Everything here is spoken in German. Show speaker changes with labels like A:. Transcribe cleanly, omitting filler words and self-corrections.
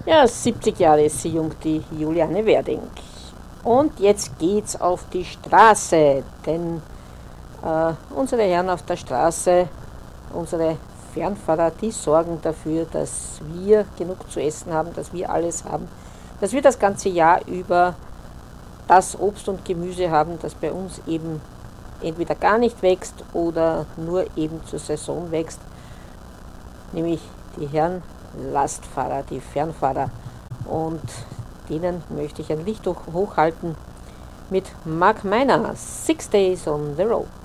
A: Ja, 70 Jahre ist sie jung, die Juliane Werding. Und jetzt geht's auf die Straße, denn unsere Herren auf der Straße, unsere Fernfahrer, die sorgen dafür, dass wir genug zu essen haben, dass wir alles haben, dass wir das ganze Jahr über das Obst und Gemüse haben, das bei uns eben entweder gar nicht wächst oder nur eben zur Saison wächst, nämlich die Herren Lastfahrer, die Fernfahrer. Und denen möchte ich ein Licht hochhalten mit Mark Miner, Six Days on the Road.